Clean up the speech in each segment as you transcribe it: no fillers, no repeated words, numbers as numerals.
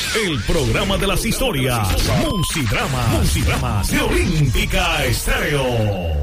el programa de las historias. Musidramas de Olímpica Estéreo.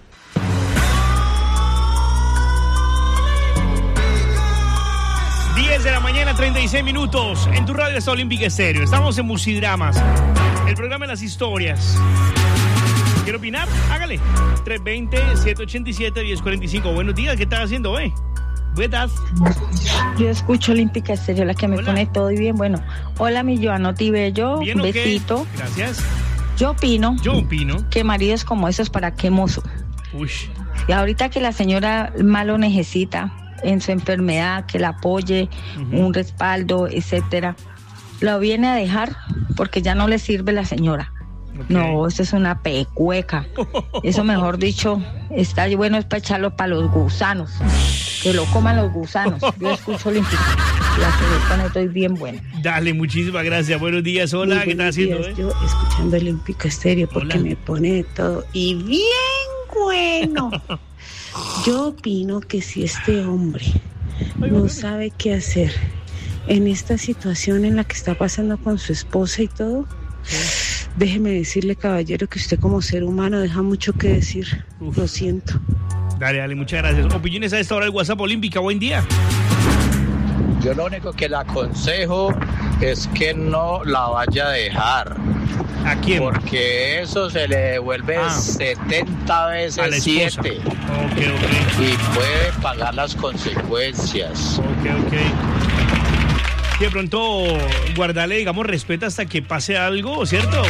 De la mañana, 36 minutos. En tu radio está Olímpica Estéreo. Estamos en Musidramas, el programa de las historias. ¿Quiere opinar? Hágale. 320-787-1045. Buenos días, ¿qué estás haciendo hoy? Buenas. Yo escucho Olímpica Estéreo, la que me pone todo y bien. Bueno, hola mi Joano Tibello, ¿bien, un besito. Gracias. Yo opino que maridos como esos, ¿para qué mozo? Uy. Y ahorita que la señora más lo necesita en su enfermedad, que la apoye, un respaldo, etcétera, lo viene a dejar porque ya no le sirve la señora. Okay. No, eso es una pecueca. Eso, mejor dicho, está bueno, es para echarlo para los gusanos, que lo coman los gusanos. Yo escucho Olímpica, la que me pone estoy bien buena. Dale, muchísimas gracias. Buenos días, hola, ¿qué estás haciendo? Yo escuchando Olímpica Estéreo porque me pone de todo y bien bueno. Yo opino que si este hombre no sabe qué hacer en esta situación en la que está pasando con su esposa y todo, déjeme decirle, caballero, que usted como ser humano deja mucho que decir. Lo siento. Dale, muchas gracias. Opiniones a esta hora del WhatsApp Olímpica, buen día. Yo lo único que le aconsejo es que no la vaya a dejar. ¿A quién? Porque eso se le devuelve 70 veces 7. Okay. Y puede pagar las consecuencias. Ok. De pronto, guardarle, digamos, respeto hasta que pase algo, ¿cierto?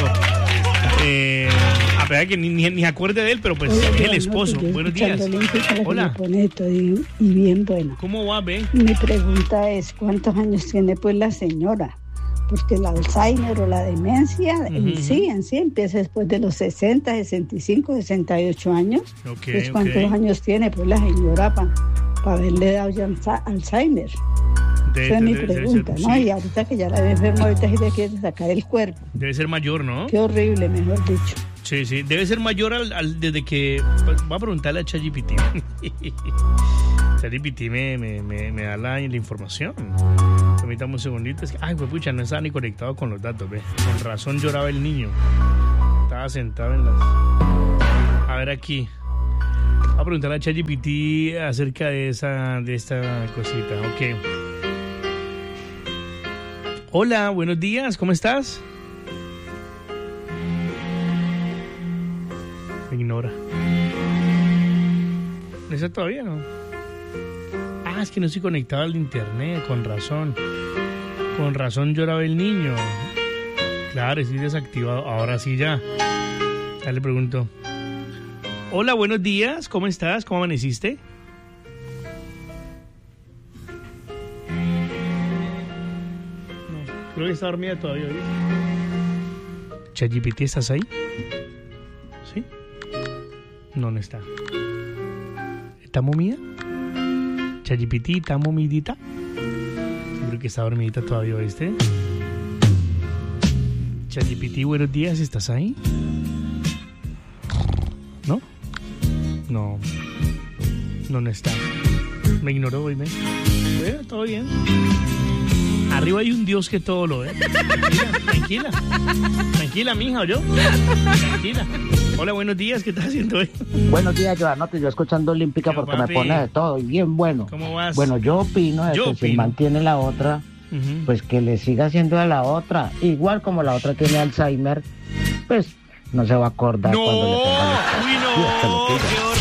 A pesar de que ni acuerde de él, pero pues es el esposo. Buenos días. Hola. Y bien bueno. ¿Cómo va, ve? Mi pregunta es, ¿cuántos años tiene pues la señora? Porque el Alzheimer o la demencia en sí empieza después de los 60, 65, 68 años. Pues, ¿cuántos años tiene pues la señora para haberle dado ya Alzheimer? Esa es mi pregunta, ¿no? Sí. Y ahorita que ya la ve enferma, ahorita sí le quiere sacar el cuerpo. Debe ser mayor, ¿no? Qué horrible, mejor dicho. Sí, debe ser mayor desde que... Voy a preguntarle a ChatGPT. ChatGPT me da la información. Permítame un segundito. Es que, pucha, no estaba ni conectado con los datos, ve. Con razón lloraba el niño. Estaba sentado en las... A ver aquí. Voy a preguntarle a ChatGPT acerca de esta cosita. Ok. Hola, buenos días, ¿cómo estás? Me ignora. ¿No está todavía, no? Es que no estoy conectado al internet, con razón. Con razón lloraba el niño. Claro, estoy desactivado. Ahora sí ya. Ya le pregunto. Hola, buenos días, ¿cómo estás? ¿Cómo amaneciste? Creo que está dormida todavía. ChatGPT, ¿estás ahí? ¿Sí? No está. ¿Está momida? ChatGPT, ¿está momidita? Creo que está dormidita todavía, ¿viste? ChatGPT, buenos días, ¿estás ahí? ¿No? No está. Me ignoró hoy, ¿me? Bueno, todo bien. Arriba hay un Dios que todo lo ve. Tranquila, mija, ¿o yo? Tranquila. Hola, buenos días, ¿qué estás haciendo hoy? Buenos días, Joanote, yo escuchando Olímpica porque papi, me pone de todo y bien bueno. ¿Cómo vas? Bueno, yo opino que si mantiene la otra, pues que le siga haciendo a la otra. Igual como la otra tiene Alzheimer, pues no se va a acordar cuando le ponga los... ¡Uy, no!